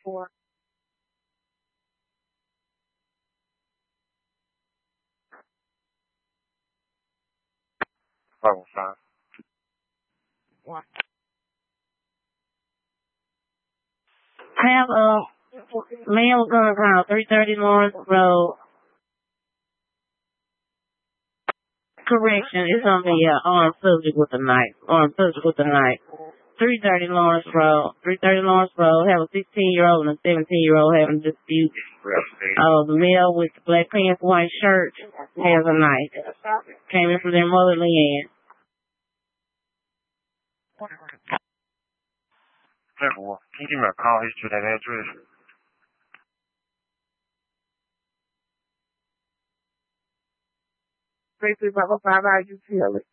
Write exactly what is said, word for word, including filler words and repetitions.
four. Level five. One. Have a male gonna call three thirty Lawrence Road. Correction, it's gonna be an armed subject with a knife. Armed subject with a knife. three thirty Lawrence Road. three thirty Lawrence Road. Have a sixteen year old and a seventeen year old having a dispute. Uh, the male with the black pants, white shirt has a knife. Came in from their motherly end. Level one. Can you give me a call history of that address? Three three five five, how you feel it?